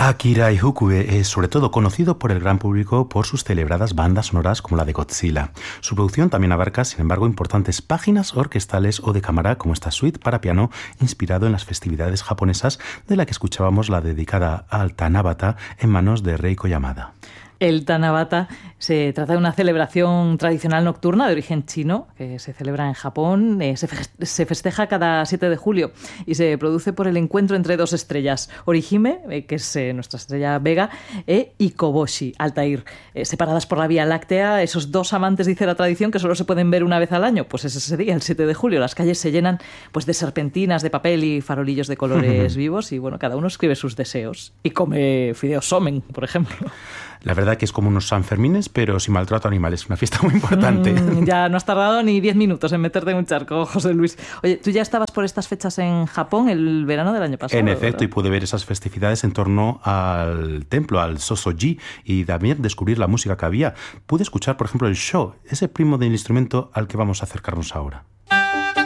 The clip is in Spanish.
Akira Ifukube es sobre todo conocido por el gran público por sus celebradas bandas sonoras como la de Godzilla. Su producción también abarca, sin embargo, importantes páginas orquestales o de cámara como esta suite para piano inspirado en las festividades japonesas, de la que escuchábamos la dedicada al Tanabata en manos de Reiko Yamada. El Tanabata se trata de una celebración tradicional nocturna de origen chino que se celebra en Japón. Se festeja cada 7 de julio y se produce por el encuentro entre dos estrellas, Orihime, que es nuestra estrella Vega, y Koboshi, Altair, separadas por la Vía Láctea. Esos dos amantes, dice la tradición, que solo se pueden ver una vez al año. Pues es ese día, el 7 de julio. Las calles se llenan pues de serpentinas de papel y farolillos de colores vivos y bueno, cada uno escribe sus deseos y come fideos somen, por ejemplo. La verdad que es como unos Sanfermines, pero sin maltrato a animales. Una fiesta muy importante. Ya no has tardado ni 10 minutos en meterte en un charco, José Luis. Oye, tú ya estabas por estas fechas en Japón el verano del año pasado. En efecto, ¿verdad? y pude ver esas festividades en torno al templo, al Sosoji, y también descubrir la música que había. Pude escuchar, por ejemplo, el sho, ese primo del instrumento al que vamos a acercarnos ahora.